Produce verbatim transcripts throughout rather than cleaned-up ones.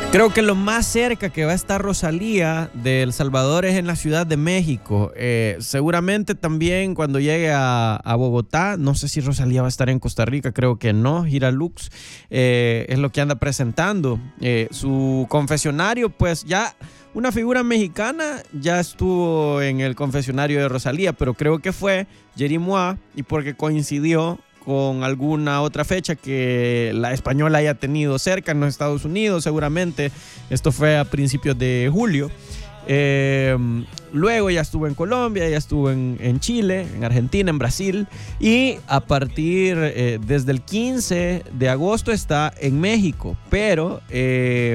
Creo que lo más cerca que va a estar Rosalía de El Salvador es en la Ciudad de México. Eh, seguramente también cuando llegue a, a Bogotá, no sé si Rosalía va a estar en Costa Rica, creo que no. Gira Lux eh, es lo que anda presentando. Eh, su confesionario, pues ya una figura mexicana ya estuvo en el confesionario de Rosalía, pero creo que fue Yeri Mua y porque coincidió con alguna otra fecha que la española haya tenido cerca en los Estados Unidos, seguramente. Esto fue a principios de julio. Eh, luego ya estuvo en Colombia, ya estuvo en, en Chile, en Argentina, en Brasil. Y a partir, eh, desde el quince de agosto está en México, pero eh,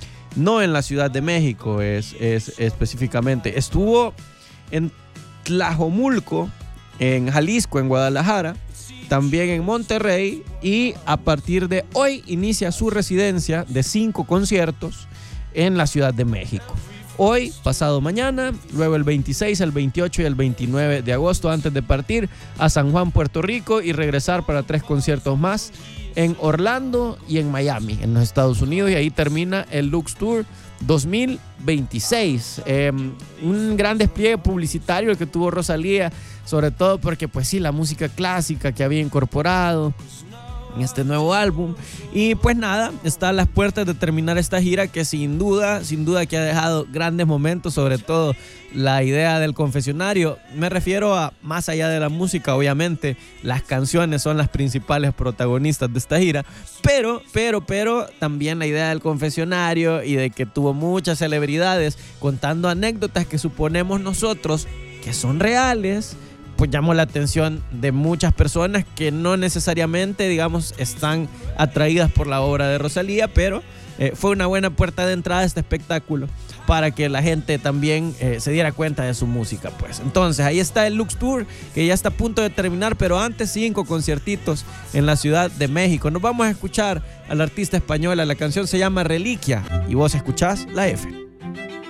no en la Ciudad de México es, es específicamente. Estuvo en Tlajomulco, en Jalisco, en Guadalajara, también en Monterrey, y a partir de hoy inicia su residencia de cinco conciertos en la Ciudad de México. Hoy, pasado mañana, luego el veintiséis, el veintiocho y el veintinueve de agosto, antes de partir a San Juan, Puerto Rico, y regresar para tres conciertos más en Orlando y en Miami, en los Estados Unidos, y ahí termina el Lux Tour dos mil veintiséis. Eh, un gran despliegue publicitario el que tuvo Rosalía, sobre todo porque pues sí, la música clásica que había incorporado en este nuevo álbum. Y pues nada, está a las puertas de terminar esta gira que sin duda, sin duda que ha dejado grandes momentos, sobre todo la idea del confesionario. Me refiero a más allá de la música, obviamente las canciones son las principales protagonistas de esta gira, pero, pero, pero también la idea del confesionario y de que tuvo muchas celebridades contando anécdotas que suponemos nosotros que son reales, pues llamó la atención de muchas personas que no necesariamente, digamos, están atraídas por la obra de Rosalía, pero eh, fue una buena puerta de entrada a este espectáculo para que la gente también eh, se diera cuenta de su música, pues. Entonces, ahí está el Lux Tour, que ya está a punto de terminar, pero antes cinco conciertitos en la Ciudad de México. Nos vamos a escuchar a la artista española, la canción se llama Reliquia, y vos escuchás la F.